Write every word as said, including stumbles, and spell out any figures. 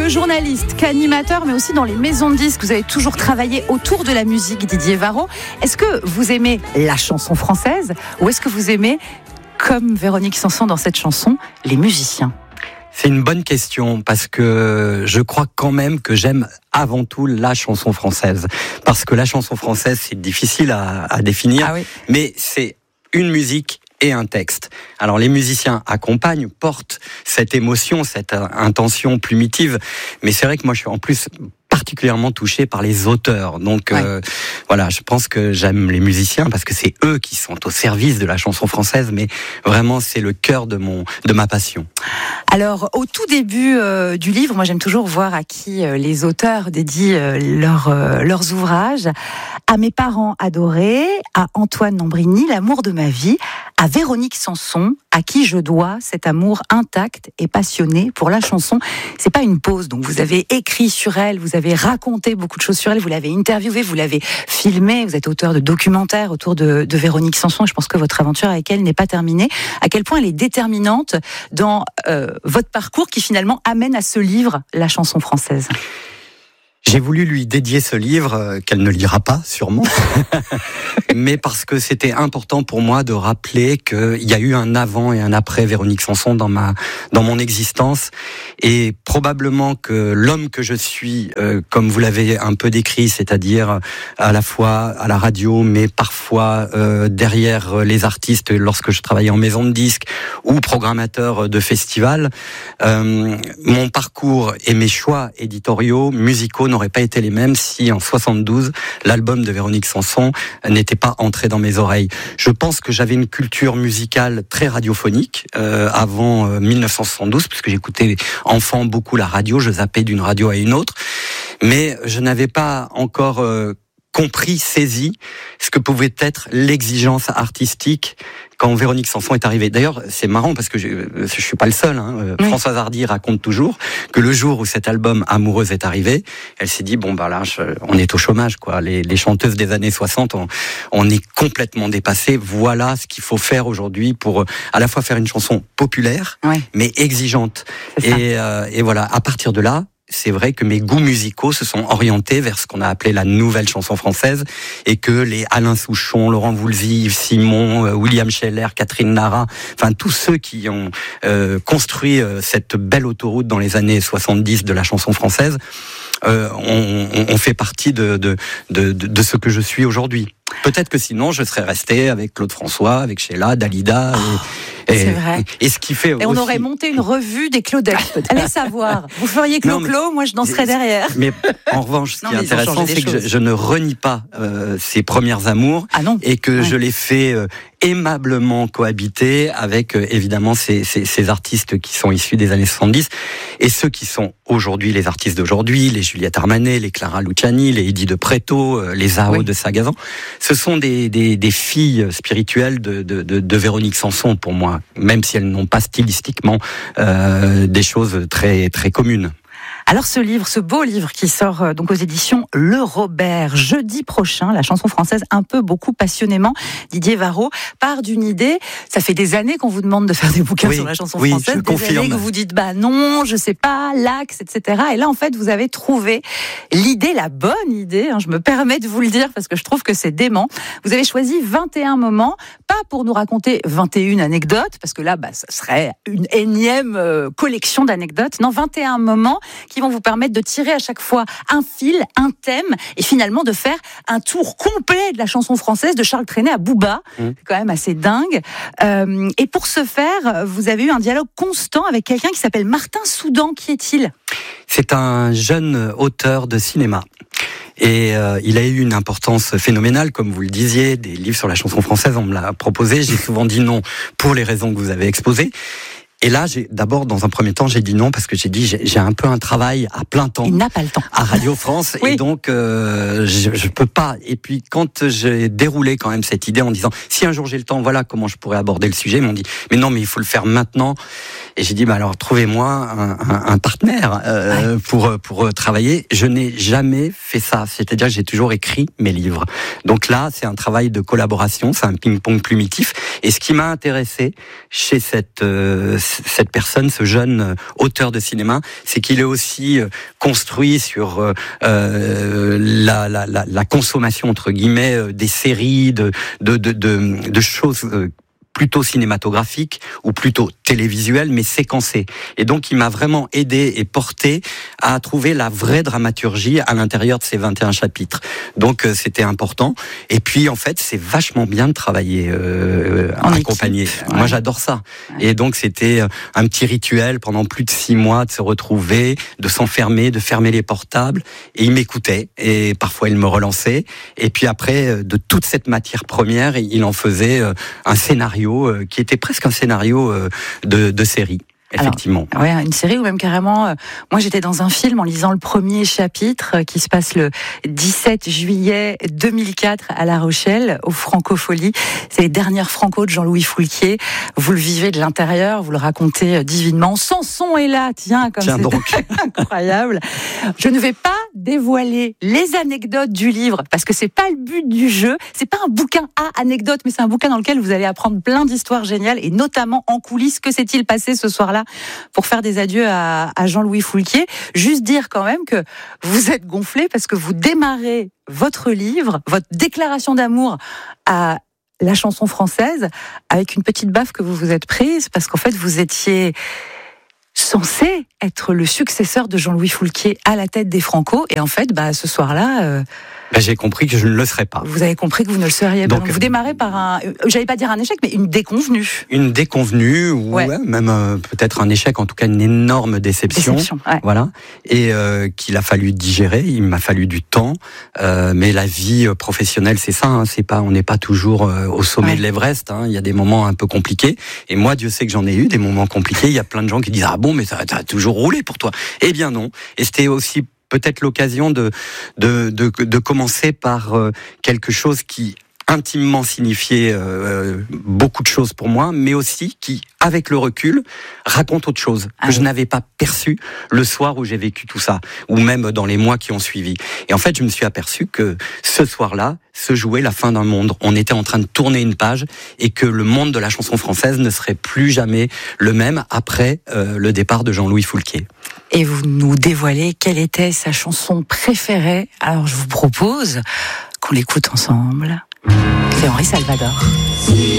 journaliste qu'animateur, mais aussi dans les maisons de disques, vous avez toujours travaillé autour de la musique, Didier Varro. Est-ce que vous aimez la chanson française ou est-ce que vous aimez, comme Véronique Sanson dans cette chanson, les musiciens ? C'est une bonne question parce que je crois quand même que j'aime avant tout la chanson française. Parce que la chanson française, c'est difficile à, à définir, ah oui. mais c'est une musique et un texte. Alors les musiciens accompagnent, portent cette émotion, cette intention plumitive, mais c'est vrai que moi je suis en plus particulièrement touché par les auteurs. Donc ouais. euh, voilà, je pense que j'aime les musiciens parce que c'est eux qui sont au service de la chanson française, mais vraiment c'est le cœur de mon de ma passion. Alors au tout début euh, du livre, moi j'aime toujours voir à qui euh, les auteurs dédient euh, leur, euh, leurs ouvrages. À mes parents adorés, à Antoine Lambrini, l'amour de ma vie, à Véronique Sanson, à qui je dois cet amour intact et passionné pour la chanson. C'est pas une pause, donc vous avez écrit sur elle, vous avez raconté beaucoup de choses sur elle, vous l'avez interviewée, vous l'avez filmée, vous êtes auteur de documentaires autour de, de Véronique Sanson, et je pense que votre aventure avec elle n'est pas terminée. À quel point elle est déterminante dans euh, votre parcours qui finalement amène à ce livre, La chanson française. J'ai voulu lui dédier ce livre, euh, qu'elle ne lira pas, sûrement, mais parce que c'était important pour moi de rappeler qu'il y a eu un avant et un après Véronique Sanson dans ma, dans mon existence, et probablement que l'homme que je suis, euh, comme vous l'avez un peu décrit, c'est-à-dire à la fois à la radio, mais parfois euh, derrière les artistes lorsque je travaillais en maison de disques ou programmateur de festivals, euh, mon parcours et mes choix éditoriaux, musicaux, n'auraient pas été les mêmes si en soixante-douze l'album de Véronique Sanson n'était pas entré dans mes oreilles. Je pense que j'avais une culture musicale très radiophonique euh, avant euh, mille neuf cent soixante-douze, puisque j'écoutais enfant beaucoup la radio, je zappais d'une radio à une autre, mais je n'avais pas encore euh, compris, saisi ce que pouvait être l'exigence artistique quand Véronique Sanson est arrivée. D'ailleurs, c'est marrant parce que je, je suis pas le seul. Hein. Oui. Françoise Hardy raconte toujours que le jour où cet album Amoureuse est arrivé, elle s'est dit bon bah là, je, on est au chômage quoi. Les, les chanteuses des années soixante, on, on est complètement dépassées. Voilà ce qu'il faut faire aujourd'hui pour à la fois faire une chanson populaire, oui. mais exigeante. Et, euh, et voilà. À partir de là, c'est vrai que mes goûts musicaux se sont orientés vers ce qu'on a appelé la nouvelle chanson française, et que les Alain Souchon, Laurent Voulzy, Yves Simon, William Scheller, Catherine Nara, enfin tous ceux qui ont euh, construit euh, cette belle autoroute dans les années soixante-dix de la chanson française, euh, on, on fait partie de, de, de, de ce que je suis aujourd'hui. Peut-être que sinon, je serais resté avec Claude François, avec Sheila, Dalida. Et, et, c'est vrai. Et ce qui fait. Et on aussi... aurait monté une revue des Claudettes. Allez savoir. Vous feriez Clo-Clo, moi je danserais derrière. Mais en revanche, ce non, qui est intéressant, c'est que je, je ne renie pas euh, ces premières amours. Ah non. Et que ouais. je les fais euh, aimablement cohabiter avec euh, évidemment ces, ces, ces artistes qui sont issus des années soixante-dix et ceux qui sont aujourd'hui les artistes d'aujourd'hui, les Juliette Armanet, les Clara Luciani, les Eddie de Pretto, euh, les Zao oui. de Sagazan. Ce sont des, des, des filles spirituelles de, de, de, de Véronique Sanson pour moi, même si elles n'ont pas stylistiquement euh, des choses très, très communes. Alors ce livre, ce beau livre qui sort euh, donc aux éditions Le Robert jeudi prochain, la chanson française un peu beaucoup passionnément, Didier Varro part d'une idée. Ça fait des années qu'on vous demande de faire des bouquins oui, sur la chanson oui, française, je des confirme. années que vous dites bah non, je sais pas, l'axe, et cetera. Et là en fait vous avez trouvé l'idée, la bonne idée. Hein, je me permets de vous le dire parce que je trouve que c'est dément. Vous avez choisi vingt et un moments, pas pour nous raconter vingt et une anecdotes, parce que là bah ça serait une énième euh, collection d'anecdotes. Non, vingt et un moments qui vont vous permettre de tirer à chaque fois un fil, un thème, et finalement de faire un tour complet de la chanson française de Charles Trenet à Booba. Mmh. C'est quand même assez dingue. Euh, et pour ce faire, vous avez eu un dialogue constant avec quelqu'un qui s'appelle Martin Soudan. Qui est-il ? C'est un jeune auteur de cinéma. Et euh, il a eu une importance phénoménale, comme vous le disiez, des livres sur la chanson française, on me l'a proposé. J'ai souvent dit non pour les raisons que vous avez exposées. Et là, j'ai d'abord, dans un premier temps, j'ai dit non parce que j'ai dit j'ai, j'ai un peu un travail à plein temps. Il n'a pas le temps. À Radio France, oui. Et donc euh, je, je peux pas. Et puis quand j'ai déroulé quand même cette idée en disant si un jour j'ai le temps, voilà comment je pourrais aborder le sujet. Ils m'ont dit mais non, mais il faut le faire maintenant. Et j'ai dit bah alors trouvez-moi un, un, un partenaire euh, ouais. pour pour travailler. Je n'ai jamais fait ça. C'est-à-dire que j'ai toujours écrit mes livres. Donc là, c'est un travail de collaboration, c'est un ping-pong plumitif. Et ce qui m'a intéressé chez cette euh, cette personne, ce jeune auteur de cinéma, c'est qu'il est aussi construit sur euh, la, la, la, la consommation entre guillemets des séries, de, de, de, de, de choses plutôt cinématographique ou plutôt télévisuel, mais séquencé. Et donc, il m'a vraiment aidé et porté à trouver la vraie dramaturgie à l'intérieur de ces vingt et un chapitres. Donc, euh, c'était important. Et puis, en fait, c'est vachement bien de travailler euh, en accompagné. Ouais. Moi, j'adore ça. Ouais. Et donc, c'était un petit rituel pendant plus de six mois de se retrouver, de s'enfermer, de fermer les portables. Et il m'écoutait. Et parfois, il me relançait. Et puis après, de toute cette matière première, il en faisait un scénario qui était presque un scénario de, de série. Effectivement. Alors, ouais, une série ou même carrément. Euh, moi, j'étais dans un film en lisant le premier chapitre euh, qui se passe le dix-sept juillet deux mille quatre à La Rochelle, au Francofolie. C'est les dernières Franco de Jean-Louis Foulquier. Vous le vivez de l'intérieur, vous le racontez euh, divinement. Sanson est là, tiens, comme tiens c'est donc. incroyable. Je ne vais pas dévoiler les anecdotes du livre parce que c'est pas le but du jeu. C'est pas un bouquin à anecdotes, mais c'est un bouquin dans lequel vous allez apprendre plein d'histoires géniales et notamment en coulisses. Que s'est-il passé ce soir-là pour faire des adieux à, à Jean-Louis Foulquier? Juste dire quand même que vous êtes gonflé parce que vous démarrez votre livre, votre déclaration d'amour à la chanson française avec une petite baffe que vous vous êtes prise parce qu'en fait vous étiez censé être le successeur de Jean-Louis Foulquier à la tête des Franco et en fait bah, ce soir-là... Euh, Ben, j'ai compris que je ne le serais pas. Vous avez compris que vous ne le seriez pas. Donc, Donc vous démarrez par un, j'allais pas dire un échec, mais une déconvenue. Une déconvenue, ou ouais. ouais, même euh, peut-être un échec, en tout cas une énorme déception. déception ouais. Voilà. Et euh, qu'il a fallu digérer. Il m'a fallu du temps. Euh, mais la vie professionnelle, c'est ça. Hein, c'est pas, on n'est pas toujours euh, au sommet ouais. de l'Everest. Hein, il y a des moments un peu compliqués. Et moi, Dieu sait que j'en ai eu des moments compliqués. Il y a plein de gens qui disent ah bon, mais ça, ça a toujours roulé pour toi. Eh bien non. Et c'était aussi peut-être l'occasion de, de, de, de commencer par euh, quelque chose qui intimement signifiait euh, beaucoup de choses pour moi, mais aussi qui, avec le recul, raconte autre chose que ah je oui. n'avais pas perçu le soir où j'ai vécu tout ça, ou même dans les mois qui ont suivi. Et en fait, je me suis aperçu que ce soir-là se jouait la fin d'un monde. On était en train de tourner une page et que le monde de la chanson française ne serait plus jamais le même après euh, le départ de Jean-Louis Foulquier. Et vous nous dévoilez quelle était sa chanson préférée. Alors je vous propose qu'on l'écoute ensemble. C'est Henri Salvador.